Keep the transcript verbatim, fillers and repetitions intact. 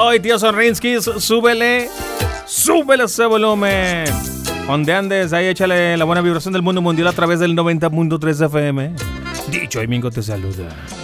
Hoy, tío Sonrinskis, súbele, súbele ese volumen. Donde andes, ahí échale la buena vibración del mundo mundial a través del noventa punto tres F M. Dicho y Mingo te saluda.